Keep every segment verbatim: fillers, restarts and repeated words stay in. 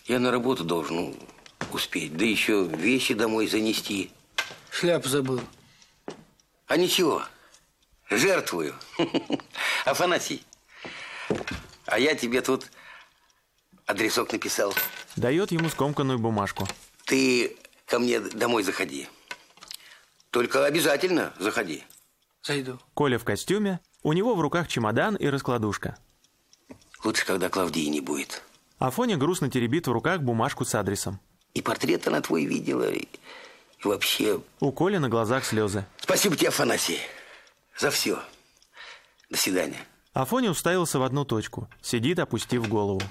Я на работу должен успеть, да еще вещи домой занести. Шляпу забыл. А ничего, жертвую. Афанасий, а я тебе тут адресок написал. Дает ему скомканную бумажку. Ты ко мне домой заходи. Только обязательно заходи. Зайду. Коля в костюме, у него в руках чемодан и раскладушка. Лучше, когда Клавдии не будет. Афоня грустно теребит в руках бумажку с адресом. И портрет она твой видела, и вообще... У Коли на глазах слезы. Спасибо тебе, Афанасий, за все. До свидания. Афоня уставился в одну точку, сидит, опустив голову.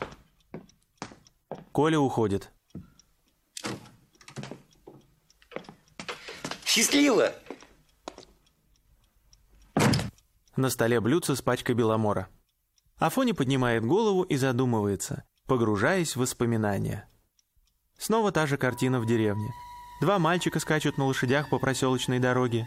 Коля уходит. Счастливо! На столе блюдце с пачкой беломора. Афоня поднимает голову и задумывается, погружаясь в воспоминания. Снова та же картина в деревне. Два мальчика скачут на лошадях по проселочной дороге.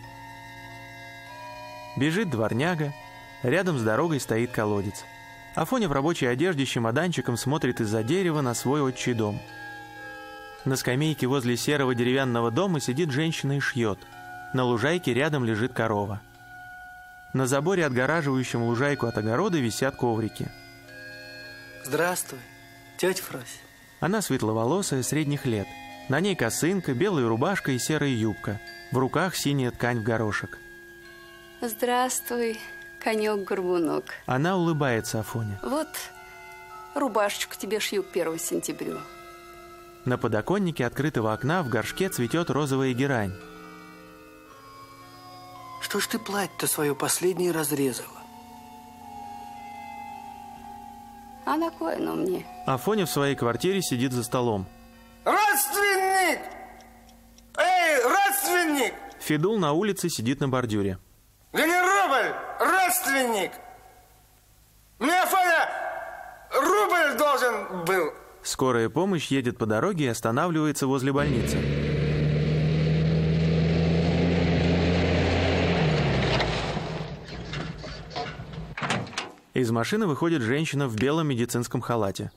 Бежит дворняга, рядом с дорогой стоит колодец. Афоня в рабочей одежде с чемоданчиком смотрит из-за дерева на свой отчий дом. На скамейке возле серого деревянного дома сидит женщина и шьет. На лужайке рядом лежит корова. На заборе, отгораживающем лужайку от огорода, висят коврики. Здравствуй, тетя Фрось. Она светловолосая, средних лет. На ней косынка, белая рубашка и серая юбка. В руках синяя ткань в горошек. Здравствуй, конек-горбунок. Она улыбается Афоне. Вот рубашечку тебе шью к первому сентября. На подоконнике открытого окна в горшке цветет розовая герань. Что ж ты платье-то свое последнее разрезала? А на кое оно мне? Афоня в своей квартире сидит за столом. Родственник! Эй, родственник! Федул на улице сидит на бордюре. Гони рубль, родственник! Мне, Афоня, рубль должен был. Скорая помощь едет по дороге и останавливается возле больницы. Из машины выходит женщина в белом медицинском халате.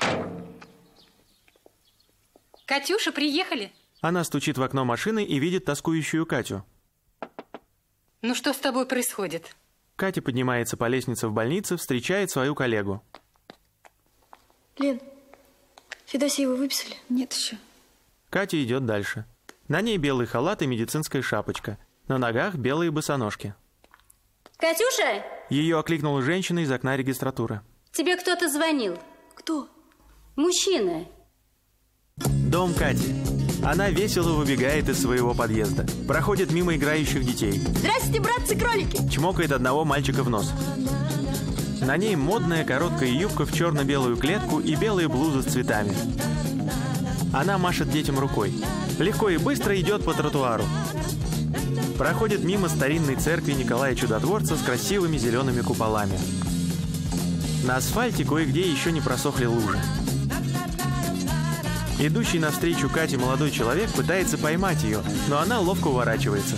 Катюша, приехали? Она стучит в окно машины и видит тоскующую Катю. Ну что с тобой происходит? Катя поднимается по лестнице в больнице, встречает свою коллегу. Лен, Федосеева выписали? Нет еще. Катя идет дальше. На ней белый халат и медицинская шапочка. На ногах белые босоножки. Катюша! Ее окликнула женщина из окна регистратуры. Тебе кто-то звонил. Кто? Мужчина. Дом Кати. Она весело выбегает из своего подъезда. Проходит мимо играющих детей. Здравствуйте, братцы-кролики! Чмокает одного мальчика в нос. На ней модная короткая юбка в черно-белую клетку и белая блуза с цветами. Она машет детям рукой. Легко и быстро идет по тротуару. Проходит мимо старинной церкви Николая Чудотворца с красивыми зелеными куполами. На асфальте кое-где еще не просохли лужи. Идущий навстречу Кате молодой человек пытается поймать ее, но она ловко уворачивается.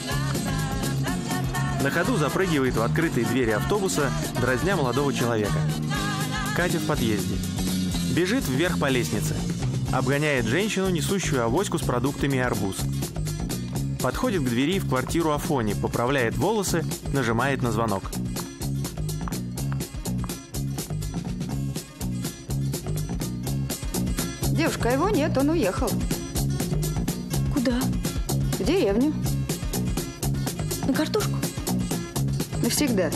На ходу запрыгивает в открытые двери автобуса, дразня молодого человека. Катя в подъезде. Бежит вверх по лестнице. Обгоняет женщину, несущую авоську с продуктами и арбуз. Подходит к двери в квартиру Афони, поправляет волосы, нажимает на звонок. Девушка, его нет, он уехал. Куда? В деревню. На картошку? Навсегда.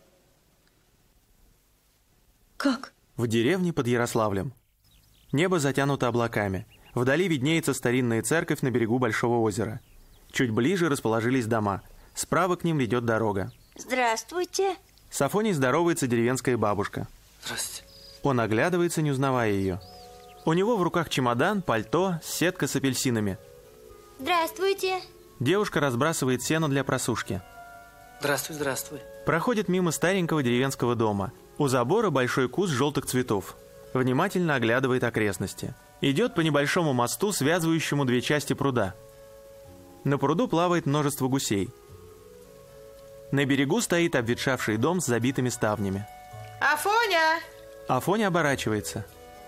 Как? В деревне под Ярославлем. Небо затянуто облаками. Вдали виднеется старинная церковь на берегу большого озера. Чуть ближе расположились дома. Справа к ним ведет дорога. Здравствуйте. С Афоней здоровается деревенская бабушка. Здравствуйте. Он оглядывается, не узнавая ее. У него в руках чемодан, пальто, сетка с апельсинами. Здравствуйте. Девушка разбрасывает сено для просушки. Здравствуй, здравствуй. Проходит мимо старенького деревенского дома. У забора большой куст желтых цветов. Внимательно оглядывает окрестности. Идет по небольшому мосту, связывающему две части пруда. На пруду плавает множество гусей. На берегу стоит обветшавший дом с забитыми ставнями. Афоня! Афоня оборачивается.